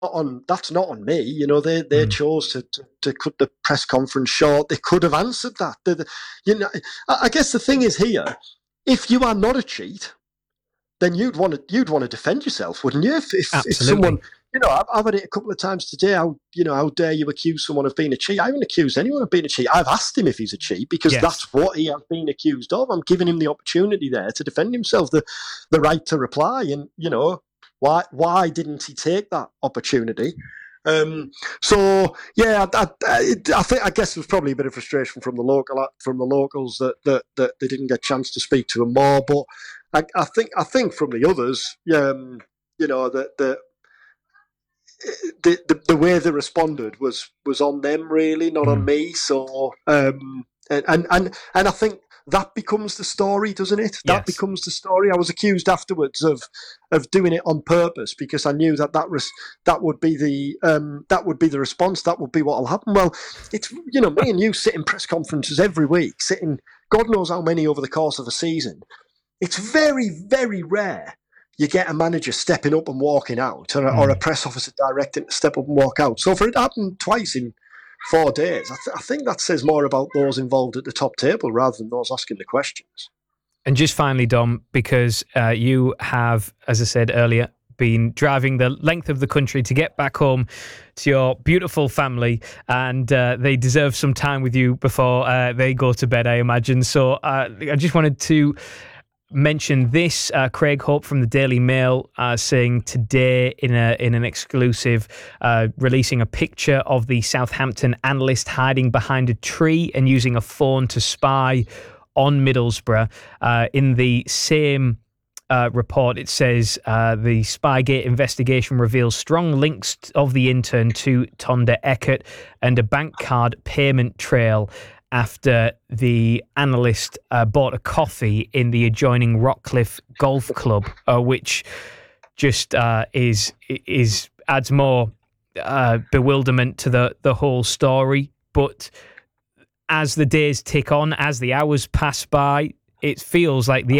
that's not on me. You know, they chose to cut the press conference short. They could have answered that. You know, I guess the thing is here, if you are not a cheat, then you'd want to defend yourself, wouldn't you? If someone, you know, I've had it a couple of times today. How dare you accuse someone of being a cheat? I haven't accused anyone of being a cheat. I've asked him if he's a cheat because that's what he has been accused of. I'm giving him the opportunity there to defend himself, the right to reply, and you know, why didn't he take that opportunity? So yeah, I guess there was probably a bit of frustration from the locals that they didn't get a chance to speak to him more. But I think from the others, you know, that the way they responded was on them really, not on me. So and I think that becomes the story, doesn't it? Yes. That becomes the story. I was accused afterwards of doing it on purpose because I knew that would be the response. That would be what will happen. Well, it's, you know, me and you sit in press conferences every week, sitting God knows how many over the course of a season. It's very, very rare you get a manager stepping up and walking out, or a press officer directing to step up and walk out. So for it to happen twice in 4 days, I think that says more about those involved at the top table rather than those asking the questions. And just finally, Dom, because you have, as I said earlier, been driving the length of the country to get back home to your beautiful family, and they deserve some time with you before they go to bed, I imagine. So I just wanted to mention this. Craig Hope from the Daily Mail saying today in an exclusive, releasing a picture of the Southampton analyst hiding behind a tree and using a phone to spy on Middlesbrough. In the same report, it says the Spygate investigation reveals strong links of the intern to Tonda Eckert and a bank card payment trail after the analyst bought a coffee in the adjoining Rockcliffe Golf Club, which just adds more bewilderment to the whole story. But as the days tick on, as the hours pass by, it feels like the